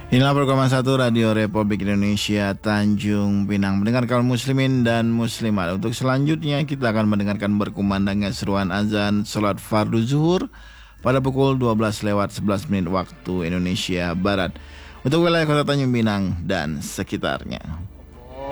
Inilah program 1 Radio Republik Indonesia Tanjung Pinang. Mendengar kaum muslimin dan muslimat. Untuk selanjutnya kita akan mendengarkan berkumandangnya seruan azan salat fardu zuhur pada pukul 12:11 waktu Indonesia Barat untuk wilayah kota Tanjung Pinang dan sekitarnya.